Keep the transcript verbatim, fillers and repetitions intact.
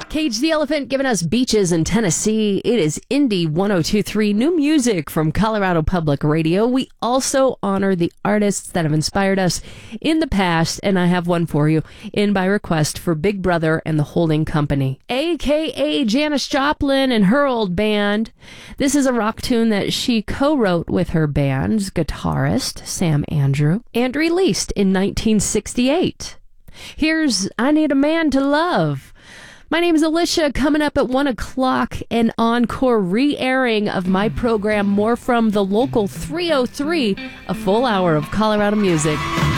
Cage the Elephant giving us Beaches in Tennessee. It is Indie one oh two point three, new music from Colorado Public Radio. We also honor the artists that have inspired us in the past, and I have one for you in by request for Big Brother and the Holding Company, a k a. Janis Joplin and her old band. This is a rock tune that she co-wrote with her band's guitarist, Sam Andrew, and released in nineteen sixty-eight. Here's I Need a Man to Love. My name is Alicia. Coming up at one o'clock, an encore re-airing of my program, More from the Local three oh three, a full hour of Colorado music.